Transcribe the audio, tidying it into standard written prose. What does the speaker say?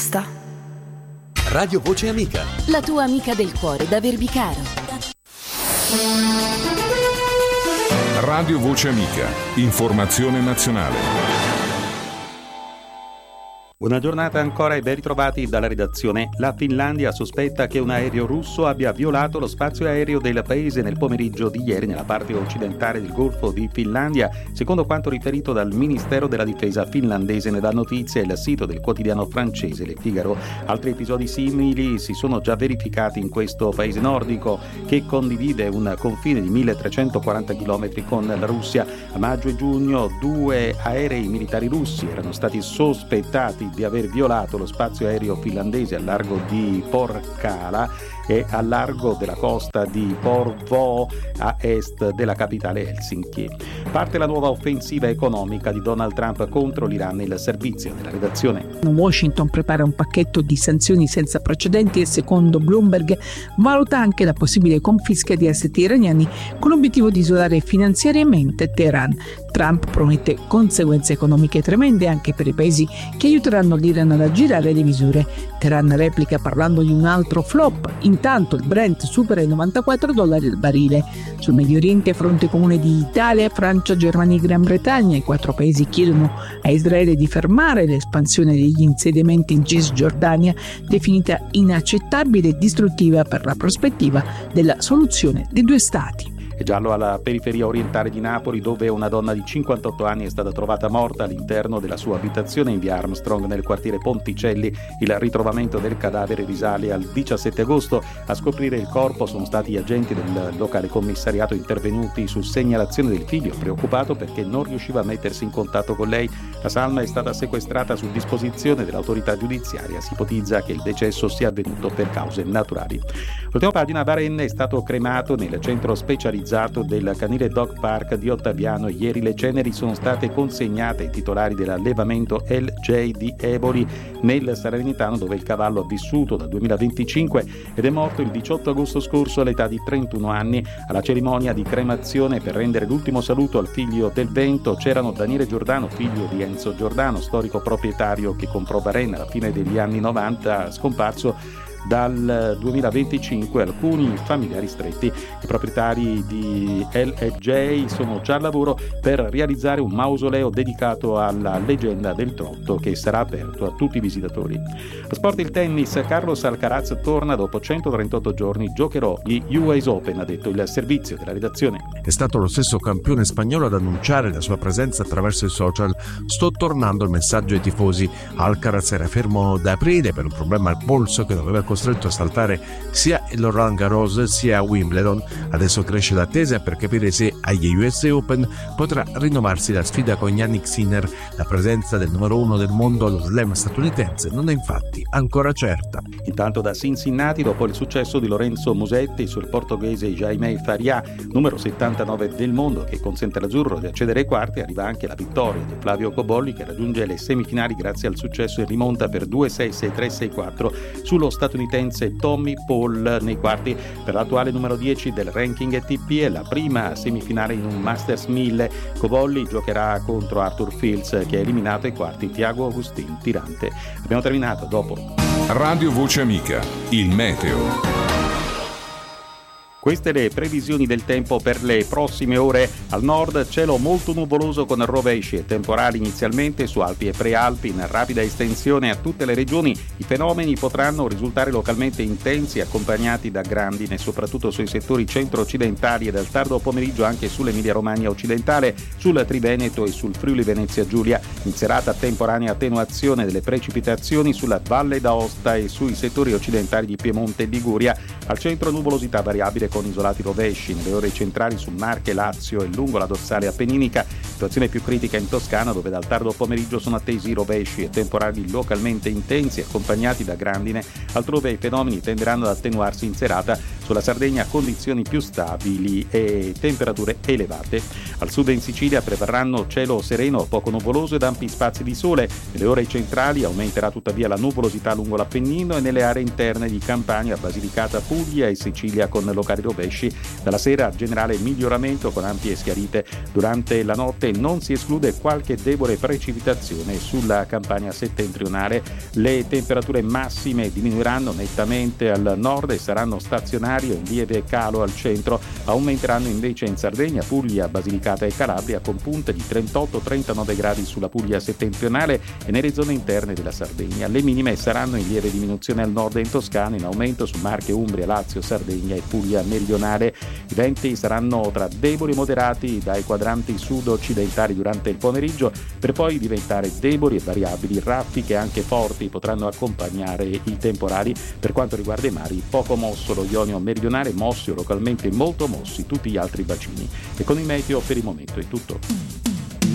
Radio Voce Amica. La tua amica del cuore da Verbicaro. Radio Voce Amica. Informazione nazionale. Buona giornata ancora e ben ritrovati dalla redazione. La Finlandia sospetta che un aereo russo abbia violato lo spazio aereo del paese nel pomeriggio di ieri nella parte occidentale del Golfo di Finlandia, secondo quanto riferito dal Ministero della Difesa finlandese. Ne dà notizia il sito del quotidiano francese Le Figaro. Altri episodi simili si sono già verificati in questo paese nordico che condivide un confine di 1340 km con la Russia. A maggio e giugno 2 aerei militari russi erano stati sospettati di aver violato lo spazio aereo finlandese al largo di Porkkala e al largo della costa di Porvoo a est della capitale Helsinki. Parte la nuova offensiva economica di Donald Trump contro l'Iran. Il servizio della redazione. Washington prepara un pacchetto di sanzioni senza precedenti e secondo Bloomberg valuta anche la possibile confisca di asset iraniani con l'obiettivo di isolare finanziariamente Teheran. Trump promette conseguenze economiche tremende anche per i paesi che aiuteranno l'Iran ad aggirare le misure. Teheran replica parlando di un altro flop. Intanto il Brent supera i $94 il barile. Sul Medio Oriente, fronte comune di Italia, Francia, Germania e Gran Bretagna. I 4 paesi chiedono a Israele di fermare l'espansione degli insediamenti in Cisgiordania, definita inaccettabile e distruttiva per la prospettiva della soluzione dei 2 stati. E giallo alla periferia orientale di Napoli, dove una donna di 58 anni è stata trovata morta all'interno della sua abitazione in via Armstrong nel quartiere Ponticelli. Il ritrovamento del cadavere risale al 17 agosto. A scoprire il corpo sono stati gli agenti del locale commissariato intervenuti su segnalazione del figlio, preoccupato perché non riusciva a mettersi in contatto con lei. La salma è stata sequestrata su disposizione dell'autorità giudiziaria. Si ipotizza che il decesso sia avvenuto per cause naturali. L'ultima pagina: Varenne è stato cremato nel centro specializzato del canile Dog Park di Ottaviano. Ieri le ceneri sono state consegnate ai titolari dell'allevamento LJ di Eboli nel Salernitano, dove il cavallo ha vissuto dal 2025 ed è morto il 18 agosto scorso all'età di 31 anni. Alla cerimonia di cremazione, per rendere l'ultimo saluto al figlio del vento, c'erano Daniele Giordano, figlio di Enzo Giordano, storico proprietario che comprò Varenne alla fine degli anni 90, scomparso dal 2025, alcuni familiari stretti. I proprietari di LFJ sono già al lavoro per realizzare un mausoleo dedicato alla leggenda del trotto che sarà aperto a tutti i visitatori. Lo sport, il tennis: Carlos Alcaraz torna dopo 138 giorni, giocherò gli US Open, ha detto il servizio della redazione. È stato lo stesso campione spagnolo ad annunciare la sua presenza attraverso i social. Sto tornando, il messaggio ai tifosi. Alcaraz era fermo da aprile per un problema al polso che doveva costretto a saltare sia il Roland Garros sia a Wimbledon. Adesso cresce l'attesa per capire se agli US Open potrà rinnovarsi la sfida con Jannik Sinner. La presenza del numero 1 del mondo allo slam statunitense non è infatti ancora certa. Intanto da Cincinnati, dopo il successo di Lorenzo Musetti sul portoghese Jaime Faria, numero 79 del mondo, che consente all'azzurro di accedere ai quarti, arriva anche la vittoria di Flavio Cobolli, che raggiunge le semifinali grazie al successo in rimonta per 2-6, 6-3, 6-4 sullo statunitense Tommy Paul nei quarti. Per l'attuale numero 10 del ranking ATP è la prima semifinale in un Masters 1000. Cobolli giocherà contro Arthur Fields, che ha eliminato ai quarti Thiago Agustin Tirante. Abbiamo terminato, dopo Radio Voce Amica, il meteo. Queste le previsioni del tempo per le prossime ore. Al nord cielo molto nuvoloso con rovesci e temporali inizialmente su Alpi e Prealpi, in rapida estensione a tutte le regioni. I fenomeni potranno risultare localmente intensi, accompagnati da grandine, soprattutto sui settori centro-occidentali e dal tardo pomeriggio anche sull'Emilia-Romagna occidentale, sul Triveneto e sul Friuli Venezia Giulia. In serata temporanea attenuazione delle precipitazioni sulla Valle d'Aosta e sui settori occidentali di Piemonte e Liguria. Al centro nuvolosità variabile con isolati rovesci nelle ore centrali su Marche, Lazio e lungo la dorsale appenninica. Situazione più critica in Toscana, dove dal tardo pomeriggio sono attesi rovesci e temporali localmente intensi accompagnati da grandine. Altrove i fenomeni tenderanno ad attenuarsi in serata, Sulla Sardegna condizioni più stabili e temperature elevate. Al sud in Sicilia prevarranno cielo sereno, poco nuvoloso ed ampi spazi di sole. Nelle ore centrali aumenterà tuttavia la nuvolosità lungo l'Appennino e nelle aree interne di Campania, Basilicata, Puglia e Sicilia con locali rovesci. Dalla sera generale miglioramento con ampie schiarite. Durante la notte non si esclude qualche debole precipitazione sulla Campania settentrionale. Le temperature massime diminuiranno nettamente al nord e saranno stazionarie in lieve calo al centro. Aumenteranno invece in Sardegna, Puglia, Basilicata e Calabria con punte di 38-39 gradi sulla Puglia settentrionale e nelle zone interne della Sardegna. Le minime saranno in lieve diminuzione al nord e in Toscana, in aumento su Marche, Umbria, Lazio, Sardegna e Puglia meridionale. I venti saranno tra deboli e moderati dai quadranti sud-occidentali durante il pomeriggio per poi diventare deboli e variabili. Raffiche anche forti potranno accompagnare i temporali. Per quanto riguarda i mari, poco mosso lo Ionio meridionale, mossi o localmente molto mossi tutti gli altri bacini. E con il meteo per il momento è tutto.